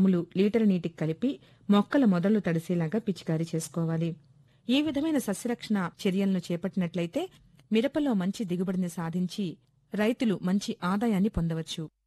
గ్రాములు లీటరు నీటికి కలిపి మొక్కల మొదళ్లు తడిసేలాగా పిచికారీ చేసుకోవాలి. ఈ విధమైన సస్యరక్షణ చర్యలను చేపట్టినట్లయితే మిరపలో మంచి దిగుబడిని సాధించి రైతులు మంచి ఆదాయాన్ని పొందవచ్చు.